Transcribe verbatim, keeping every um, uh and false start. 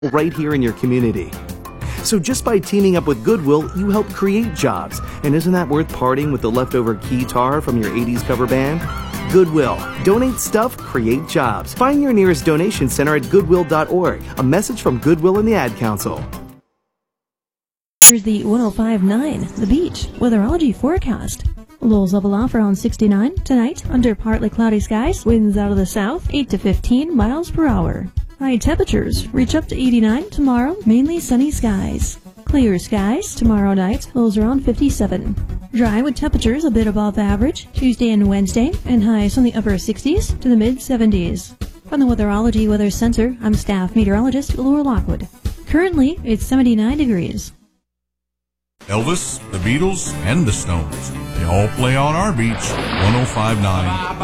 right here in your community. So just by teaming up with Goodwill, you help create jobs. And isn't that worth parting with the leftover keytar from your eighties cover band? Goodwill. Donate stuff, create jobs. Find your nearest donation center at goodwill dot org. A message from Goodwill and the Ad Council. Here's the one oh five point nine, The Beach, weatherology forecast. Lows level off around sixty-nine tonight under partly cloudy skies. Winds out of the south, eight to fifteen miles per hour. High temperatures reach up to eighty-nine tomorrow, mainly sunny skies. Clear skies tomorrow night, lows around fifty-seven. Dry with temperatures a bit above average Tuesday and Wednesday, and highs from the upper sixties to the mid seventies. From the Weatherology Weather Center, I'm staff meteorologist Laura Lockwood. Currently, it's seventy-nine degrees. Elvis, the Beatles, and the Stones. They all play on our beach. one oh five point nine